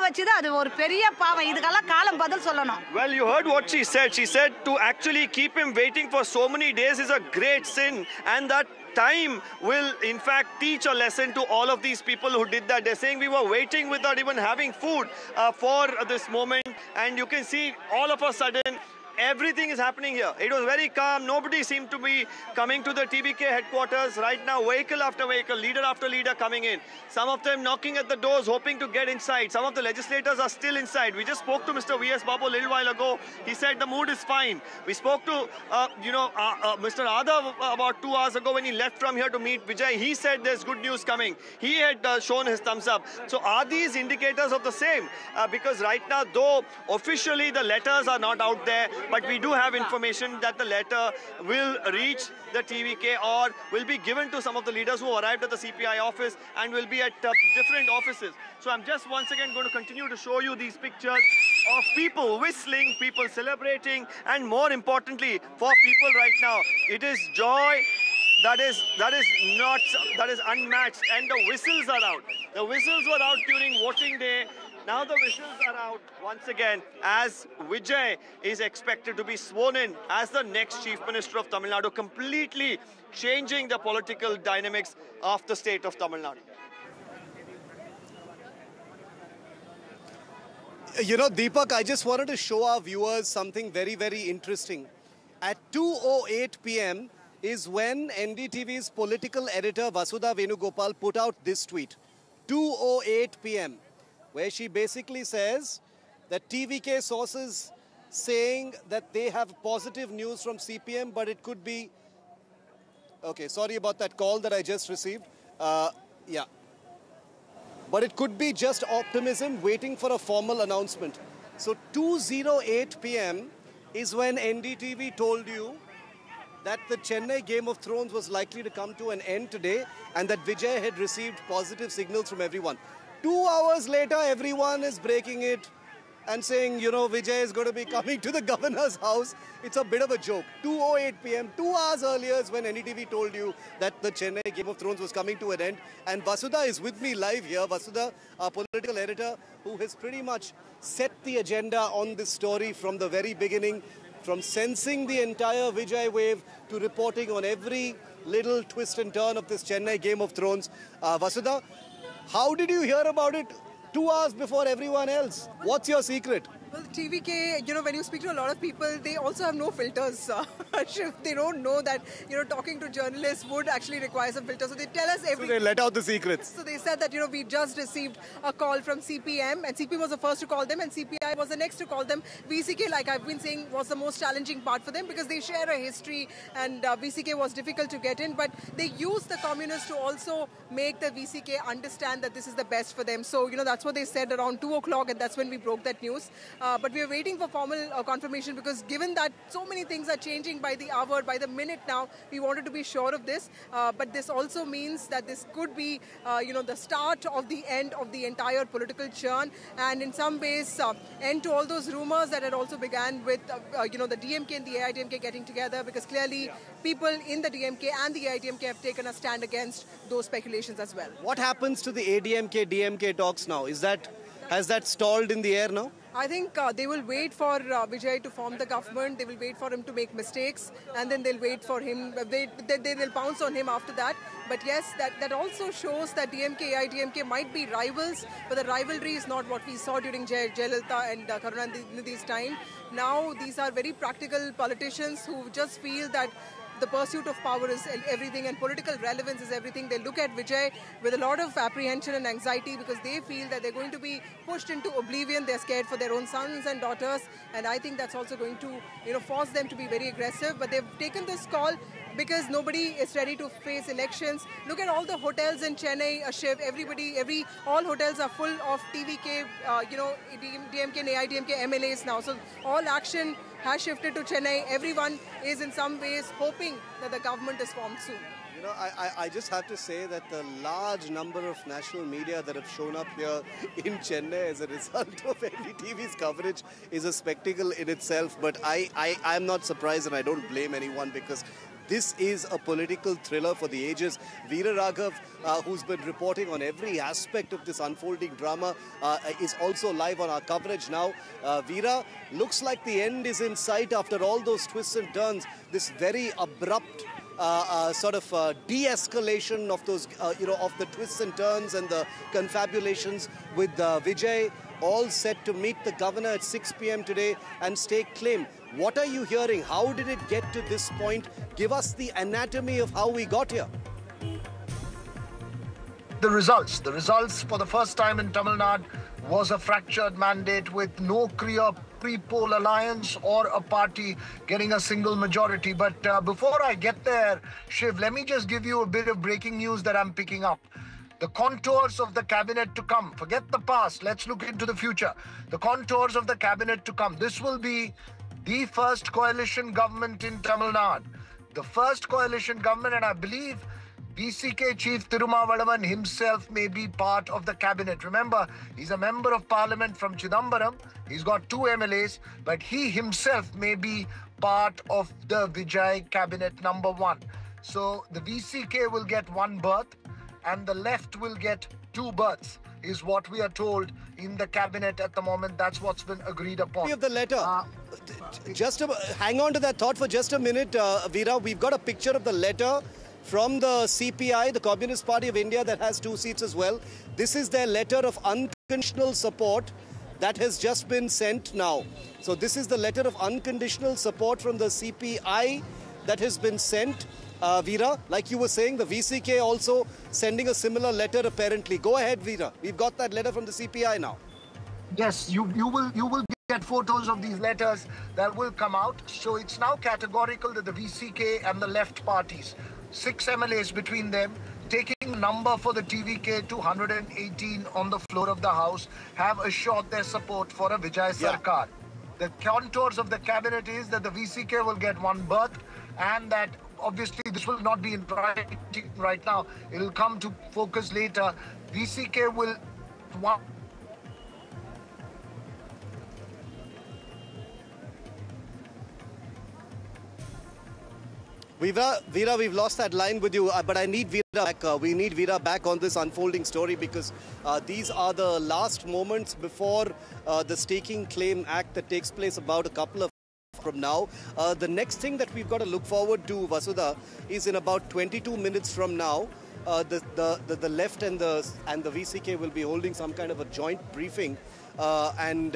வச்சது அது ஒரு பெரிய பாவம். இதுக்கெல்லாம் காலம் பதில் சொல்லணும். Well, you heard what she said. She said to actually keep him waiting for so many days is a great sin, and that time will in fact teach a lesson to all of these people who did that. They're saying we were waiting without even having food for this moment, and you can see all of a sudden everything is happening here. It was very calm. Nobody seemed to be coming to the TVK headquarters. Right now, vehicle after vehicle, leader after leader coming in. Some of them knocking at the doors, hoping to get inside. Some of the legislators are still inside. We just spoke to Mr. V.S. Babu a little while ago. He said the mood is fine. We spoke to, Mr. Adav about 2 hours ago when he left from here to meet Vijay. He said there's good news coming. He had shown his thumbs up. So are these indicators of the same? Because right now, though officially the letters are not out there, but we do have information that the letter will reach the TVK or will be given to some of the leaders who arrived at the CPI office and will be at different offices. So I'm just once again going to continue to show you these pictures of people whistling, people celebrating, and more importantly, for people right now, it is joy that is unmatched, and the whistles are out. The whistles were out during voting day. Now the whistles are out once again as Vijay is expected to be sworn in as the next Chief Minister of Tamil Nadu, completely changing the political dynamics of the state of Tamil Nadu. You know, Deepak, I just wanted to show our viewers something very, very interesting. At 2:08 p.m. is when NDTV's political editor Vasudha Venugopal put out this tweet. 2:08 p.m. where she basically says that TVK sources saying that they have positive news from CPM, but it could be... Okay, sorry about that call that I just received. Yeah. But it could be just optimism waiting for a formal announcement. So 2:08 p.m. is when NDTV told you that the Chennai Game of Thrones was likely to come to an end today and that Vijay had received positive signals from everyone. 2 hours later, everyone is breaking it and saying, you know, Vijay is going to be coming to the governor's house. It's a bit of a joke. 2:08 p.m., 2 hours earlier is when NDTV told you that the Chennai Game of Thrones was coming to an end. And Vasudha is with me live here. Vasudha, our political editor, who has pretty much set the agenda on this story from the very beginning, from sensing the entire Vijay wave to reporting on every little twist and turn of this Chennai Game of Thrones. Vasudha, how did you hear about it 2 hours before everyone else? What's your secret? Well, TVK, you know, when you speak to a lot of people, they also have no filters. They don't know that, you know, talking to journalists would actually require some filters. So they tell us everything. So they let out the secrets. So they said that, you know, we just received a call from CPM, and CPM was the first to call them, and CPI was the next to call them. VCK, like I've been saying, was the most challenging part for them because they share a history, and VCK was difficult to get in. But they used the communists to also make the VCK understand that this is the best for them. So, you know, that's what they said around 2 o'clock, and that's when we broke that news. But we are waiting for formal confirmation because given that so many things are changing by the hour, by the minute now, we wanted to be sure of this. But this also means that this could be, you know, the start of the end of the entire political churn, and in some ways end to all those rumors that had also began with, you know, the DMK and the AIDMK getting together, because clearly people in the DMK and the AIDMK have taken a stand against those speculations as well. What happens to the ADMK-DMK talks now? Has that stalled in the air now? I think they will wait for Vijay to form the government. They will wait for him to make mistakes, and then they'll wait for him. They'll pounce on him after that. But yes, that also shows that DMK, AIDMK might be rivals, but the rivalry is not what we saw during Jayalalitha and Karunanidhi's time. Now these are very practical politicians who just feel that the pursuit of power is everything and political relevance is everything. They look at Vijay with a lot of apprehension and anxiety because they feel that they're going to be pushed into oblivion. They're scared for their own sons and daughters, and I think that's also going to, you know, force them to be very aggressive. But they've taken this call because nobody is ready to face elections. Look at all the hotels in Chennai, Shiv, all hotels are full of TVK, you know, DMK and AIDMK MLAs now. So all action has shifted to Chennai. Everyone is in some ways hoping that the government is formed soon. You know, I just have to say that the large number of national media that have shown up here in Chennai as a result of NDTV's coverage is a spectacle in itself. But I'm not surprised, and I don't blame anyone, because this is a political thriller for the ages. Veera Raghav, who's been reporting on every aspect of this unfolding drama, is also live on our coverage now. Veera, looks like the end is in sight after all those twists and turns. This very abrupt sort of de-escalation of those, of the twists and turns and the confabulations with Vijay, all set to meet the governor at 6 p.m. today and stake claim. What are you hearing? How did it get to this point? Give us the anatomy of how we got here. The results for the first time in Tamil Nadu was a fractured mandate with no clear pre-poll alliance or a party getting a single majority. But before I get there, Shiv, let me just give you a bit of breaking news that I'm picking up. The contours of the cabinet to come. Forget the past. Let's look into the future. The contours of the cabinet to come. This will be the first coalition government in Tamil Nadu. The first coalition government, and I believe VCK Chief Tirumavalavan himself may be part of the cabinet. Remember, he's a member of parliament from Chidambaram. He's got 2 MLAs, but he himself may be part of the Vijay cabinet number 1. So the VCK will get 1 berth and the left will get 2 berths, is what we are told in the cabinet at the moment. That's what's been agreed upon. Of the letter. Hang on to that thought for just a minute, Veera. We've got a picture of the letter from the CPI, the Communist Party of India, that has 2 seats as well. This is their letter of unconditional support that has just been sent now. So this is the letter of unconditional support from the CPI that has been sent. Veera, like you were saying, the VCK also sending a similar letter apparently. Go ahead, Veera. We've got that letter from the CPI now. Yes, you will get photos of these letters that will come out. So it's now categorical that the VCK and the left parties, 6 MLAs between them, taking the number for the TVK to 118 on the floor of the House, have assured their support for a Vijay Sarkar. The contours of the cabinet is that the VCK will get 1 berth, and that obviously this will not be in writing right now. It will come to focus later. VCK will... Veera, we've lost that line with you, but I need Veera back. We need Veera back on this unfolding story because these are the last moments before the staking claim act that takes place about a couple of from now. The next thing that we've got to look forward to, Vasudha, is in about 22 minutes from now. The left and the VCK will be holding some kind of a joint briefing, and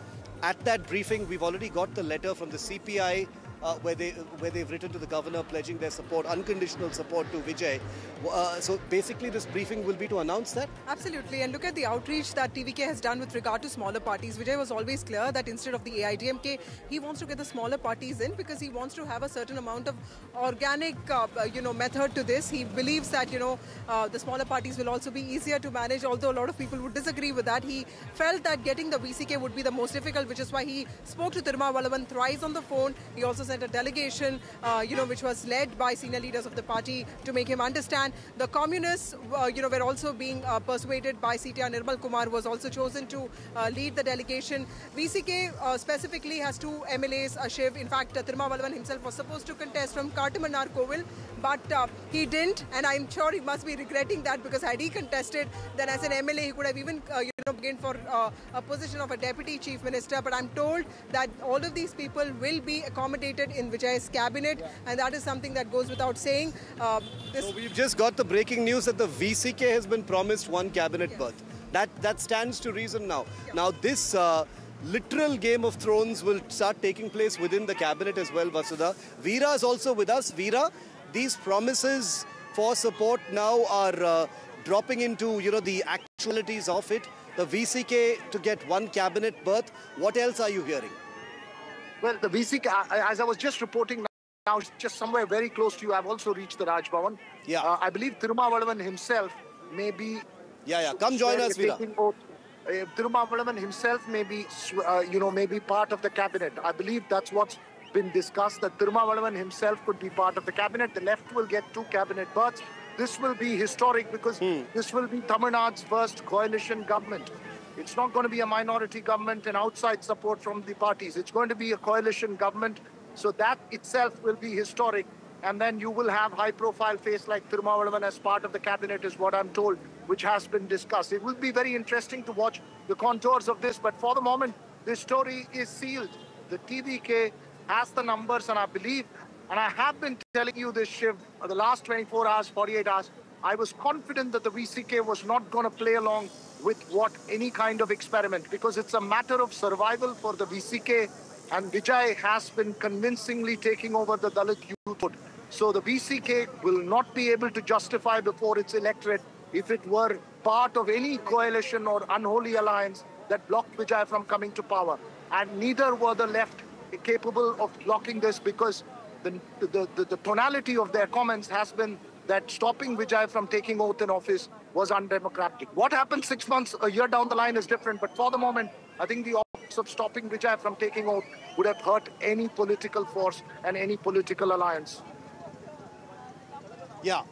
at that briefing, we've already got the letter from the CPI. Where they've written to the governor pledging their support, unconditional support to Vijay. So basically this briefing will be to announce that? Absolutely, and look at the outreach that TVK has done with regard to smaller parties. Vijay was always clear that instead of the AIDMK, he wants to get the smaller parties in because he wants to have a certain amount of organic, method to this. He believes that, the smaller parties will also be easier to manage, although a lot of people would disagree with that. He felt that getting the VCK would be the most difficult, which is why he spoke to Tirumavalavan thrice on the phone. He also sent a delegation, which was led by senior leaders of the party to make him understand. The communists, were also being persuaded by CTR Nirmal Kumar, who was also chosen to lead the delegation. VCK specifically has 2 MLAs, Shiv. In fact, Tirumavalavan himself was supposed to contest from Katamanar Kovil, but he didn't, and I'm sure he must be regretting that because had he contested, then as an MLA, he could have even, begun for a position of a deputy chief minister. But I'm told that all of these people will be accommodated in Vijay's cabinet, and that is something that goes without saying. So we've just got the breaking news that the VCK has been promised 1 cabinet berth. That stands to reason now. Yeah. Now this literal Game of Thrones will start taking place within the cabinet as well, Vasudha. Veera is also with us. Veera, these promises for support now are dropping into the actualities of it. The VCK to get 1 cabinet berth. What else are you hearing? Well, the VCK, as I was just reporting now, just somewhere very close to you, I've also reached the Raj Bhavan. Yeah. I believe Tirumavalavan himself may be... Yeah. Come join us, Veera. Tirumavalavan himself may be, may be part of the cabinet. I believe that's what's been discussed, that Tirumavalavan himself could be part of the cabinet. The left will get 2 cabinet berths. This will be historic because this will be Tamil Nadu's first coalition government. It's not going to be a minority government and outside support from the parties. It's going to be a coalition government. So that itself will be historic. and then you will have high-profile face like Thirumavalavan as part of the cabinet, is what I'm told, which has been discussed. It will be very interesting to watch the contours of this, but for the moment, this story is sealed. The TVK has the numbers, and I believe, and I have been telling you this, Shiv, the last 24 hours, 48 hours, I was confident that the VCK was not going to play along with any kind of experiment, because it's a matter of survival for the VCK, and Vijay has been convincingly taking over the Dalit youth vote. So the VCK will not be able to justify before its electorate if it were part of any coalition or unholy alliance that blocked Vijay from coming to power. And neither were the left capable of blocking this, because the tonality of their comments has been that stopping Vijay from taking oath in office was undemocratic. What happens 6 months, a year down the line is different, but for the moment, I think the optics of stopping Vijay from taking oath would have hurt any political force and any political alliance. Yeah.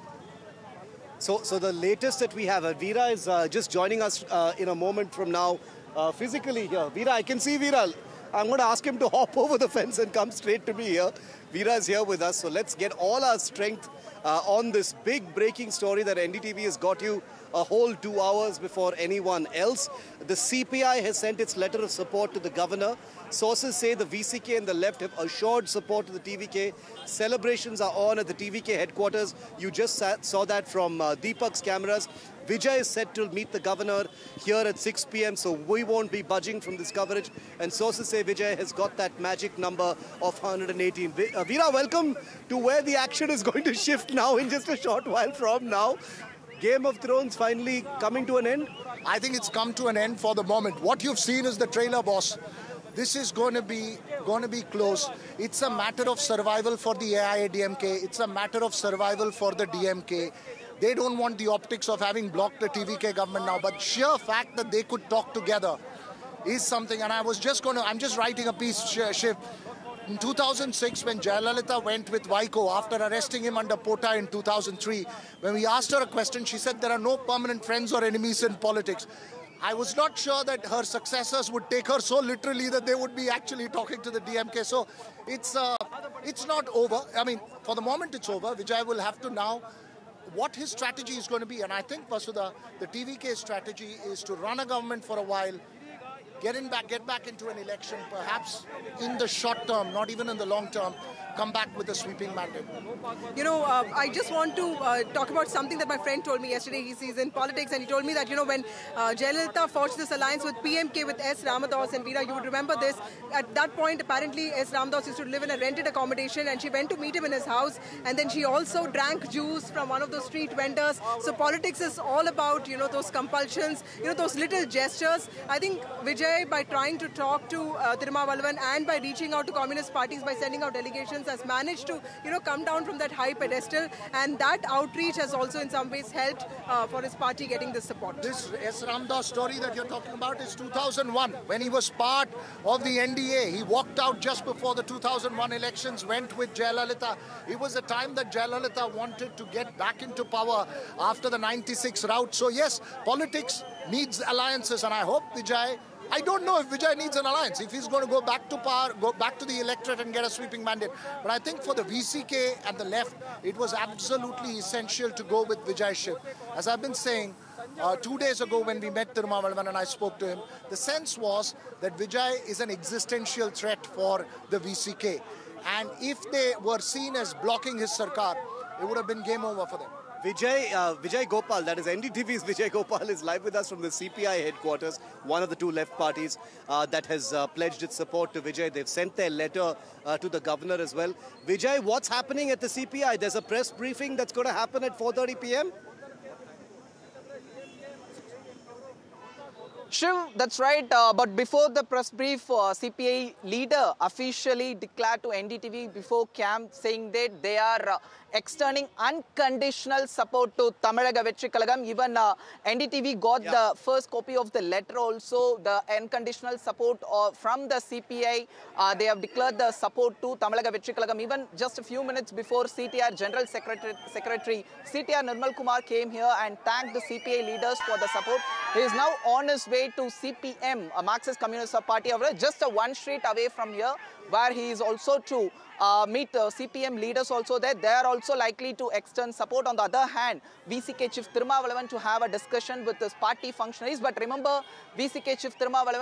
So the latest that we have, Veera is just joining us in a moment from now, physically here. Veera, I can see Veera. I'm going to ask him to hop over the fence and come straight to me here. Veera is here with us, so let's get all our strength on this big breaking story that NDTV has got you a whole 2 hours before anyone else. The CPI has sent its letter of support to the governor. Sources say the VCK and the left have assured support to the TVK. Celebrations are on at the TVK headquarters. You just saw that from Deepak's cameras. Vijay is set to meet the governor here at 6 p.m. so we won't be budging from this coverage. And sources say Vijay has got that magic number of 118. Veera, welcome to where the action is going to shift now in just a short while from now. Game of Thrones finally coming to an end? I think it's come to an end for the moment. What you've seen is the trailer, boss. This is going to be close. It's a matter of survival for the AIADMK. It's a matter of survival for the DMK. They don't want the optics of having blocked the TVK government now, but sheer fact that they could talk together is something. And I'm just writing a piece, Shiv. In 2006, when Jayalalitha went with Vaiko after arresting him under Pota in 2003, when we asked her a question, she said there are no permanent friends or enemies in politics. I was not sure that her successors would take her so literally that they would be actually talking to the DMK. So it's not over. I mean, for the moment it's over. Vijay will have to now, what his strategy is going to be. And I think, Vasudha, the TVK strategy is to run a government for a while, get back into an election, perhaps in the short term, not even in the long term, come back with a sweeping mandate. You know, I just want to talk about something that my friend told me yesterday. He's in politics, and he told me that, you know, when Jayalalitha forged this alliance with PMK, with S. Ramadas, and Veera, you would remember this. At that point, apparently, S. Ramadas used to live in a rented accommodation, and she went to meet him in his house, and then she also drank juice from one of those street vendors. So politics is all about, you know, those compulsions, you know, those little gestures. I think Vijay, by trying to talk to Thirumavalavan and by reaching out to communist parties, by sending out delegations, has managed to, you know, come down from that high pedestal, and that outreach has also in some ways helped for his party getting this support. This S. Ramdas story that you're talking about is 2001, when he was part of the NDA. He walked out just before the 2001 elections, went with Jayalalitha. It was a time that Jayalalitha wanted to get back into power after the 96 rout. So yes, politics needs alliances, and I hope Vijay, I don't know if Vijay needs an alliance, if he's going to go back to power, go back to the electorate and get a sweeping mandate. But I think for the VCK and the left, it was absolutely essential to go with Vijay Shiv. As I've been saying, 2 days ago when we met Thirumavalavan and I spoke to him, the sense was that Vijay is an existential threat for the VCK. And if they were seen as blocking his Sarkar, it would have been game over for them. Vijay Gopal, that is NDTV's Vijay Gopal, is live with us from the CPI headquarters, one of the two left parties that has pledged its support to Vijay. They've sent their letter to the governor as well. Vijay, what's happening at the CPI? There's a press briefing that's going to happen at 4:30 p.m.? Shiv, that's right. But before the press brief, CPI leader officially declared to NDTV before camp saying that they are extending unconditional support to Tamizhaga Vetri Kalagam. Even NDTV got the first copy of the letter also, the unconditional support from the CPI. They have declared the support to Tamizhaga Vetri Kalagam. Even just a few minutes before, CTR General Secretary CTR Nirmal Kumar came here and thanked the CPI leaders for the support. He is now on his way to CPM, a Marxist Communist Party, just one street away from here, where he is also to meet CPM leaders also there. They are also likely to extend support. On the other hand, VCK Chief Thirumavalavan to have a discussion with his party functionaries. But remember, VCK Chief Thirumavalavan